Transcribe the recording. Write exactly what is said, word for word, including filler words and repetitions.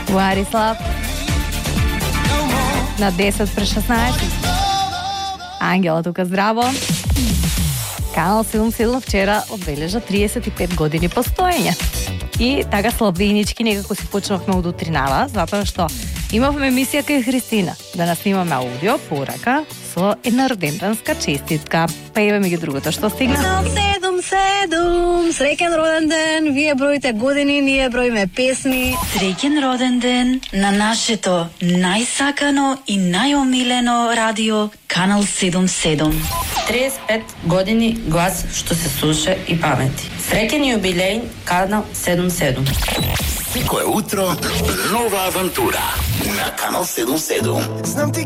Владислав. На десет през шестнаесет. Ангела тука, здраво. Канал седум седум вчера одбележа триесет и пет години постоење. И така слабинички некако си почнавме од утринава, затоа што имавме емисија кај Христина да нас снимаме аудио порака со една роденденска честитка. Па еве ми ги другото што стигна. седум седум, среќен роден ден, вие броите години, ние броиме песни. Среќен роден ден на нашето најсакано и најомилено радио Канал седум седум. триесет и пет години глас што се слуша и памети. Среќен јубилеј Канал седум седум. Секое утро нова авантура на Канал седум седум. Знам ти